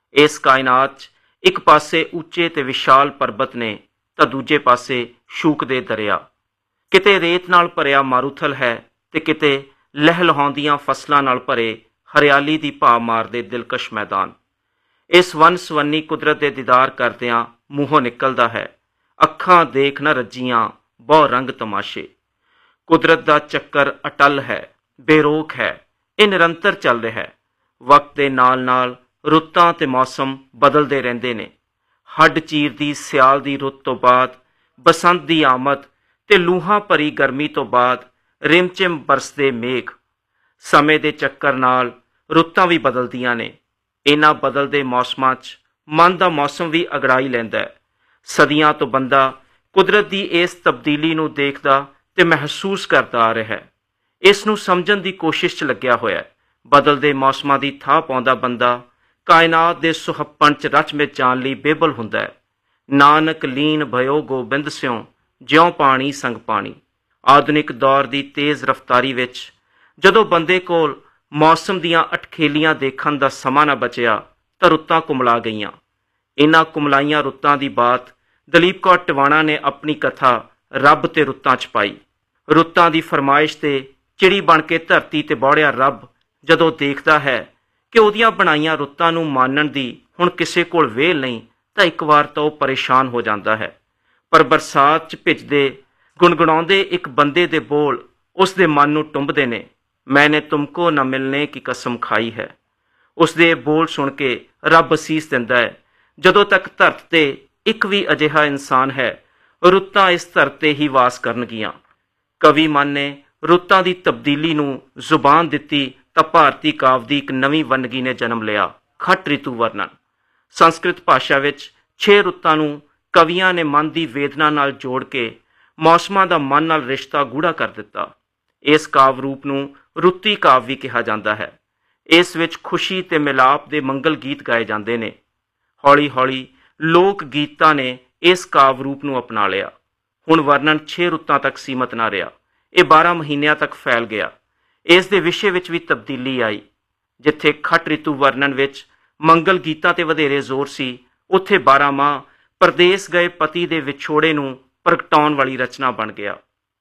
ਇਸ ਕਾਇਨਾਤ 'ਚ ਇੱਕ ਪਾਸੇ ਉੱਚੇ ਤੇ ਵਿਸ਼ਾਲ ਪਰਬਤ ਨੇ ਤਾਂ ਦੂਜੇ ਪਾਸੇ ਸ਼ੂਕ ਦੇ ਦਰਿਆ। ਕਿਤੇ ਰੇਤ ਨਾਲ ਭਰਿਆ ਮਾਰੂਥਲ ਹੈ ਤੇ ਕਿਤੇ ਲਹਿਲਹਾਉਂਦੀਆਂ ਫਸਲਾਂ ਨਾਲ ਭਰੇ ਹਰਿਆਲੀ ਦੀ ਭਾ ਮਾਰਦੇ ਦਿਲਕਸ਼ ਮੈਦਾਨ। ਇਸ ਵੰਨ ਸਵੰਨੀ ਕੁਦਰਤ ਦੇ ਦੀਦਾਰ ਕਰਦਿਆਂ ਮੂੰਹੋਂ ਨਿਕਲਦਾ ਹੈ, ਅੱਖਾਂ ਦੇਖ ਨਾ ਰੱਜੀਆਂ ਬਹੁ ਰੰਗ ਤਮਾਸ਼ੇ। ਕੁਦਰਤ ਦਾ ਚੱਕਰ ਅਟੱਲ ਹੈ, ਬੇਰੋਕ ਹੈ, ਇਹ ਨਿਰੰਤਰ ਚੱਲ ਰਿਹਾ ਹੈ। ਵਕਤ ਦੇ ਨਾਲ ਨਾਲ ਰੁੱਤਾਂ ਤੇ ਮੌਸਮ ਬਦਲਦੇ ਰਹਿੰਦੇ ਨੇ। ਹੱਡ ਚੀਰਦੀ ਸਿਆਲ ਦੀ ਰੁੱਤ ਤੋਂ ਬਾਅਦ ਬਸੰਤ ਦੀ ਆਮਦ ਤੇ ਲੂਹਾਂ ਭਰੀ ਗਰਮੀ ਤੋਂ ਬਾਅਦ ਰਿਮਝਿਮ ਬਰਸਦੇ ਮੇਘ। ਸਮੇਂ ਦੇ ਚੱਕਰ ਨਾਲ ਰੁੱਤਾਂ ਵੀ ਬਦਲਦੀਆਂ ਨੇ। ਇਹਨਾਂ ਬਦਲਦੇ ਮੌਸਮਾਂ 'ਚ ਮਨ ਦਾ ਮੌਸਮ ਵੀ ਅਗੜਾਈ ਲੈਂਦਾ ਹੈ। ਸਦੀਆਂ ਤੋਂ ਬੰਦਾ ਕੁਦਰਤ ਦੀ ਇਸ ਤਬਦੀਲੀ ਨੂੰ ਦੇਖਦਾ ਤੇ ਮਹਿਸੂਸ ਕਰਦਾ ਆ ਰਿਹਾ ਹੈ। ਇਸ ਨੂੰ ਸਮਝਣ ਦੀ ਕੋਸ਼ਿਸ਼ 'ਚ ਲੱਗਿਆ ਹੋਇਆ ਹੈ। ਬਦਲਦੇ ਮੌਸਮਾਂ ਦੀ ਥਾਂ ਪਾਉਂਦਾ ਬੰਦਾ ਕਾਇਨਾਤ ਦੇ ਸੁਹੱਪਣ 'ਚ ਰਚ ਮਿਚ ਜਾਣ ਲਈ ਬੇਬਲ ਹੁੰਦਾ ਹੈ। ਨਾਨਕ ਲੀਨ ਭਇਓ ਗੋਬਿੰਦ ਸਿਉ, ਜਿਉਂ ਪਾਣੀ ਸੰਗ ਪਾਣੀ। ਆਧੁਨਿਕ ਦੌਰ ਦੀ ਤੇਜ਼ ਰਫ਼ਤਾਰੀ ਵਿੱਚ ਜਦੋਂ ਬੰਦੇ ਕੋਲ ਮੌਸਮ ਦੀਆਂ ਅਟਖੇਲੀਆਂ ਦੇਖਣ ਦਾ ਸਮਾਂ ਨਾ ਬਚਿਆ ਤਾਂ ਰੁੱਤਾਂ ਕੁਮਲਾ ਗਈਆਂ। ਇਹਨਾਂ ਕੁਮਲਾਈਆਂ ਰੁੱਤਾਂ ਦੀ ਬਾਤ ਦਲੀਪ ਕੌਰ ਟਿਵਾਣਾ ਨੇ ਆਪਣੀ ਕਥਾ ਰੱਬ ਤੇ ਰੁੱਤਾਂ 'ਚ ਪਾਈ। ਰੁੱਤਾਂ ਦੀ ਫਰਮਾਇਸ਼ ਤੇ ਚਿੜੀ ਬਣ ਕੇ ਧਰਤੀ ਤੇ ਬੌੜਿਆ ਰੱਬ ਜਦੋਂ ਦੇਖਦਾ ਹੈ ਕਿ ਉਹਦੀਆਂ ਬਣਾਈਆਂ ਰੁੱਤਾਂ ਨੂੰ ਮਾਨਣ ਦੀ ਹੁਣ ਕਿਸੇ ਕੋਲ ਵੇਲ ਨਹੀਂ ਤਾਂ ਇੱਕ ਵਾਰ ਤਾਂ ਉਹ ਪਰੇਸ਼ਾਨ ਹੋ ਜਾਂਦਾ ਹੈ। ਪਰ ਬਰਸਾਤ 'ਚ ਭਿੱਜਦੇ ਗੁਣਗੁਣਾਉਂਦੇ ਇੱਕ ਬੰਦੇ ਦੇ ਬੋਲ ਉਸ ਦੇ ਮਨ ਨੂੰ ਟੁੰਬਦੇ ਨੇ। ਮੈਨੇ ਤੁਮਕੋ ਨਾ ਮਿਲਨੇ ਕੀ ਕਸਮ ਖਾਈ ਹੈ। ਉਸ ਦੇ ਬੋਲ ਸੁਣ ਕੇ ਰੱਬ ਅਸੀਸ ਦਿੰਦਾ ਹੈ, ਜਦੋਂ ਤੱਕ ਧਰਤ ਤੇ ਇੱਕ ਵੀ ਅਜਿਹਾ ਇਨਸਾਨ ਹੈ, ਰੁੱਤਾਂ ਇਸ ਧਰਤ ਤੇ ਹੀ ਵਾਸ ਕਰਨਗੀਆਂ। ਕਵੀ ਮਨ ਨੇ ਰੁੱਤਾਂ ਦੀ ਤਬਦੀਲੀ ਨੂੰ ਜ਼ੁਬਾਨ ਦਿੱਤੀ ਤਾਂ ਭਾਰਤੀ ਕਾਵਿ ਦੀ ਇੱਕ ਨਵੀਂ ਵੰਨਗੀ ਨੇ ਜਨਮ ਲਿਆ, ਖਟ ਰਿਤੂ ਵਰਣਨ। ਸੰਸਕ੍ਰਿਤ ਭਾਸ਼ਾ ਵਿੱਚ 6 ਰੁੱਤਾਂ ਨੂੰ ਕਵੀਆਂ ਨੇ ਮਨ ਦੀ ਵੇਦਨਾ ਨਾਲ ਜੋੜ ਕੇ ਮੌਸਮਾਂ ਦਾ ਮਨ ਨਾਲ ਰਿਸ਼ਤਾ ਗੂੜਾ ਕਰ ਦਿੱਤਾ। ਇਸ ਕਾਵਿ ਰੂਪ ਨੂੰ ਰੁੱਤੀ ਕਾਵਿ ਵੀ ਕਿਹਾ ਜਾਂਦਾ ਹੈ। ਇਸ ਵਿੱਚ ਖੁਸ਼ੀ ਤੇ ਮਿਲਾਪ ਦੇ ਮੰਗਲ ਗੀਤ ਗਾਏ ਜਾਂਦੇ ਨੇ। ਹੌਲੀ ਹੌਲੀ ਲੋਕ ਗੀਤਾਂ ਨੇ ਇਸ ਕਾਵਿ ਰੂਪ ਨੂੰ ਅਪਣਾ ਲਿਆ। ਹੁਣ ਵਰਣਨ 6 ਰੁੱਤਾਂ ਤੱਕ ਸੀਮਤ ਨਾ ਰਿਹਾ, ਇਹ 12 ਮਹੀਨਿਆਂ ਤੱਕ ਫੈਲ ਗਿਆ। ਇਸ ਦੇ ਵਿਸ਼ੇ ਵਿੱਚ ਵੀ ਤਬਦੀਲੀ ਆਈ। ਜਿੱਥੇ ਖਟ ਰਿਤੂ ਵਰਣਨ ਵਿੱਚ ਮੰਗਲ ਗੀਤਾਂ ਤੇ ਵਧੇਰੇ ਜ਼ੋਰ ਸੀ, ਉੱਥੇ 12 ਮਾਹ ਪਰਦੇਸ ਗਏ ਪਤੀ ਦੇ ਵਿਛੋੜੇ ਨੂੰ ਪ੍ਰਗਟਾਉਣ ਵਾਲੀ ਰਚਨਾ ਬਣ ਗਿਆ।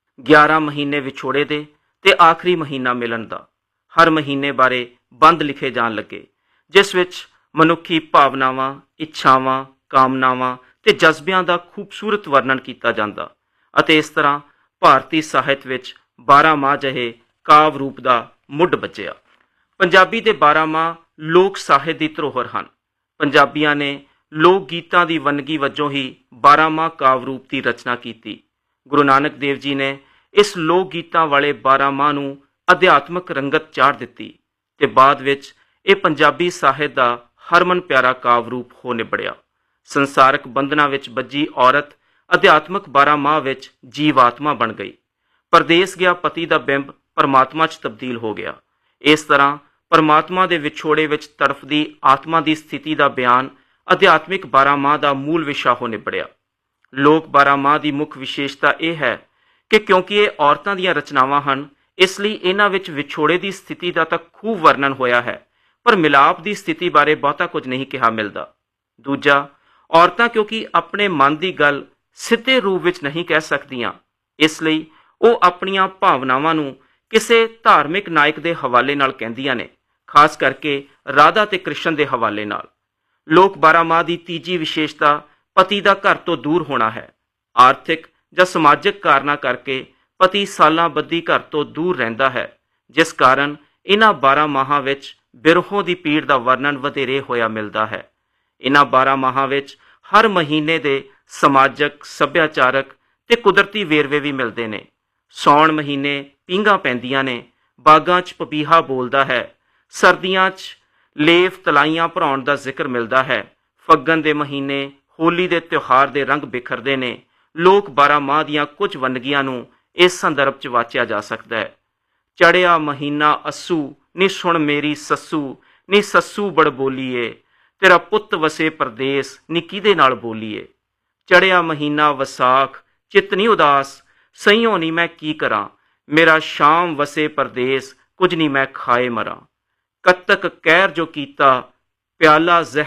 11 ਮਹੀਨੇ ਵਿਛੋੜੇ ਦੇ ਤੇ ਆਖਰੀ ਮਹੀਨਾ ਮਿਲਣ ਦਾ। ਹਰ ਮਹੀਨੇ ਬਾਰੇ ਬੰਦ ਲਿਖੇ ਜਾਣ ਲੱਗੇ, ਜਿਸ ਵਿੱਚ ਮਨੁੱਖੀ ਭਾਵਨਾਵਾਂ, ਇੱਛਾਵਾਂ, ਕਾਮਨਾਵਾਂ ਤੇ ਜਜ਼ਬਿਆਂ ਦਾ ਖੂਬਸੂਰਤ ਵਰਣਨ ਕੀਤਾ ਜਾਂਦਾ ਅਤੇ ਇਸ ਤਰ੍ਹਾਂ ਭਾਰਤੀ ਸਾਹਿਤ ਵਿੱਚ 12 ਮਾਹ ਜਿਹੇ ਕਾਵਿ ਰੂਪ ਦਾ ਮੁੱਢ ਬੱਝਿਆ। ਪੰਜਾਬੀ ਦੇ 12 ਮਾਹ ਲੋਕ ਸਾਹਿਤ ਦੀ ਧਰੋਹਰ ਹਨ। ਪੰਜਾਬੀਆਂ ਨੇ ਲੋਕ ਗੀਤਾਂ ਦੀ ਵੰਨਗੀ ਵਜੋਂ ਹੀ 12 ਮਾਹ ਕਾਵਿ ਰੂਪ ਦੀ ਰਚਨਾ ਕੀਤੀ। ਗੁਰੂ ਨਾਨਕ ਦੇਵ ਜੀ ਨੇ ਇਸ ਲੋਕ ਗੀਤਾਂ ਵਾਲੇ 12 ਮਾਹ ਨੂੰ ਅਧਿਆਤਮਕ ਰੰਗਤ ਚਾੜ ਦਿੱਤੀ ਤੇ ਬਾਅਦ ਵਿੱਚ ਇਹ ਪੰਜਾਬੀ ਸਾਹਿਤ ਦਾ ਹਰਮਨ ਪਿਆਰਾ ਕਾਵਿ ਰੂਪ ਹੋ ਨਿਬੜਿਆ। ਸੰਸਾਰਕ ਬੰਧਨਾਂ ਵਿੱਚ ਬੱਝੀ ਔਰਤ ਅਧਿਆਤਮਕ 12 ਮਾਹ ਵਿੱਚ ਜੀਵਾਤਮਾ ਬਣ ਗਈ। ਪਰਦੇਸ ਗਿਆ ਪਤੀ ਦਾ ਬਿੰਬ ਪਰਮਾਤਮਾ 'ਚ ਤਬਦੀਲ ਹੋ ਗਿਆ। ਇਸ ਤਰ੍ਹਾਂ ਪਰਮਾਤਮਾ ਦੇ ਵਿਛੋੜੇ ਵਿੱਚ ਤੜਫਦੀ ਆਤਮਾ ਦੀ ਸਥਿਤੀ ਦਾ ਬਿਆਨ ਅਧਿਆਤਮਿਕ 12 ਮਾਹ ਦਾ ਮੂਲ ਵਿਸ਼ਾ ਹੋ ਨਿਬੜਿਆ। ਲੋਕ 12 ਮਾਹ ਦੀ ਮੁੱਖ ਵਿਸ਼ੇਸ਼ਤਾ ਇਹ ਹੈ ਕਿ ਕਿਉਂਕਿ ਇਹ ਔਰਤਾਂ ਦੀਆਂ ਰਚਨਾਵਾਂ ਹਨ, ਇਸ ਲਈ ਇਹਨਾਂ ਵਿੱਚ ਵਿਛੋੜੇ ਦੀ ਸਥਿਤੀ ਦਾ ਤਾਂ ਖੂਬ ਵਰਣਨ ਹੋਇਆ ਹੈ, ਪਰ ਮਿਲਾਪ ਦੀ ਸਥਿਤੀ ਬਾਰੇ ਬਹੁਤਾ ਕੁਝ ਨਹੀਂ ਕਿਹਾ ਮਿਲਦਾ। ਦੂਜਾ, ਔਰਤਾਂ ਕਿਉਂਕਿ ਆਪਣੇ ਮਨ ਦੀ ਗੱਲ ਸਿੱਧੇ ਰੂਪ ਵਿੱਚ ਨਹੀਂ ਕਹਿ ਸਕਦੀਆਂ, ਇਸ ਲਈ ਉਹ ਆਪਣੀਆਂ ਭਾਵਨਾਵਾਂ ਨੂੰ ਕਿਸੇ ਧਾਰਮਿਕ ਨਾਇਕ ਦੇ ਹਵਾਲੇ ਨਾਲ ਕਹਿੰਦੀਆਂ ਨੇ, ਖਾਸ ਕਰਕੇ ਰਾਧਾ ਤੇ ਕ੍ਰਿਸ਼ਨ ਦੇ ਹਵਾਲੇ ਨਾਲ। ਲੋਕ 12 ਮਾਹ ਦੀ ਤੀਜੀ ਵਿਸ਼ੇਸ਼ਤਾ ਪਤੀ ਦਾ ਘਰ ਤੋਂ ਦੂਰ ਹੋਣਾ ਹੈ। ਆਰਥਿਕ ਜਾਂ ਸਮਾਜਿਕ ਕਾਰਨਾਂ ਕਰਕੇ ਪਤੀ ਸਾਲਾਂ ਬੱਧੀ ਘਰ ਤੋਂ ਦੂਰ ਰਹਿੰਦਾ ਹੈ, ਜਿਸ ਕਾਰਨ ਇਹਨਾਂ 12 ਮਾਹਾਂ ਵਿੱਚ ਬਿਰਹੋਂ ਦੀ ਪੀੜ ਦਾ ਵਰਣਨ ਵਧੇਰੇ ਹੋਇਆ ਮਿਲਦਾ ਹੈ। ਇਹਨਾਂ 12 ਮਾਹਾਂ ਵਿੱਚ ਹਰ ਮਹੀਨੇ ਦੇ ਸਮਾਜਿਕ, ਸੱਭਿਆਚਾਰਕ ਤੇ ਕੁਦਰਤੀ ਵੇਰਵੇ ਵੀ ਮਿਲਦੇ ਨੇ। ਸਾਉਣ ਮਹੀਨੇ ਪੀਂਘਾਂ ਪੈਂਦੀਆਂ ਨੇ, ਬਾਗਾਂ 'ਚ ਪਪੀਹਾ ਬੋਲਦਾ ਹੈ, ਸਰਦੀਆਂ 'ਚ ਲੇਫ ਤਲਾਈਆਂ ਭਰਾਉਣ ਦਾ ਜ਼ਿਕਰ ਮਿਲਦਾ ਹੈ। ਫੱਗਣ ਦੇ ਮਹੀਨੇ ਹੋਲੀ ਦੇ ਤਿਉਹਾਰ ਦੇ ਰੰਗ ਬਿਖਰਦੇ ਨੇ। ਲੋਕ 12 ਮਾਹ ਦੀਆਂ ਕੁਝ ਵੰਨਗੀਆਂ ਨੂੰ ਇਸ ਸੰਦਰਭ 'ਚ ਵਾਚਿਆ ਜਾ ਸਕਦਾ ਹੈ। ਚੜਿਆ ਮਹੀਨਾ ਅੱਸੂ, ਨੀ ਸੁਣ ਮੇਰੀ ਸੱਸੂ, ਨੀ ਸੱਸੂ ਬੜ ਬੋਲੀਏ, ਤੇਰਾ ਪੁੱਤ ਵਸੇ ਪਰਦੇਸ, ਨੀ ਕਿਹਦੇ ਨਾਲ ਬੋਲੀਏ। ਚੜਿਆ ਮਹੀਨਾ ਵਿਸਾਖ, ਚਿੱਤ ਨੀ ਉਦਾਸ, ਸਈਓਂ ਨੀ ਮੈਂ ਕੀ ਕਰਾਂ, ਮੇਰਾ ਸ਼ਾਮ ਵਸੇ ਪਰਦੇਸ, ਕੁਝ ਨੀ ਮੈਂ ਖਾਏ ਮਰਾਂ। ਕੱਤਕ ਕਹਿਰ ਜੋ ਕੀਤਾ, ਪਿਆਲਾ